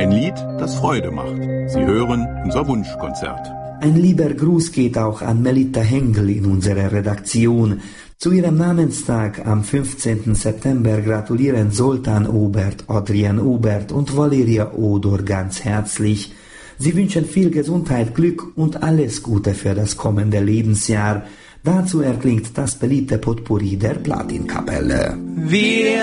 Ein Lied, das Freude macht. Sie hören unser Wunschkonzert. Ein lieber Gruß geht auch an Melita Hengel in unserer Redaktion. Zu ihrem Namenstag am 15. September gratulieren Zoltán Obert, Adrian Obert und Valeria Odor ganz herzlich. Sie wünschen viel Gesundheit, Glück und alles Gute für das kommende Lebensjahr. Dazu erklingt das beliebte Potpourri der Platinkapelle.